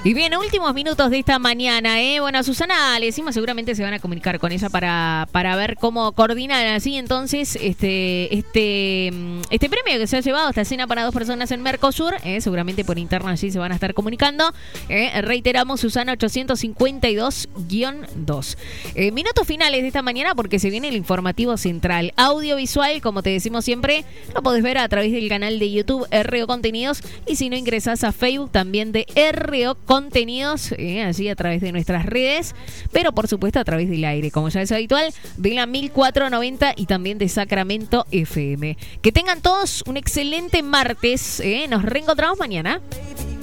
Y bien, últimos minutos de esta mañana, Bueno, a Susana le decimos, seguramente se van a comunicar con ella para ver cómo coordinan así entonces este premio que se ha llevado, esta cena para 2 personas en Mercosur, seguramente por interno allí se van a estar comunicando. Reiteramos, Susana 852-2. Minutos finales de esta mañana porque se viene el informativo central. Audiovisual, como te decimos siempre, lo podés ver a través del canal de YouTube RO Contenidos y si no ingresás a Facebook también de RO Contenidos, allí a través de nuestras redes, pero por supuesto a través del aire, como ya es habitual, de la 1490 y también de Sacramento FM. Que tengan todos un excelente martes, nos reencontramos mañana.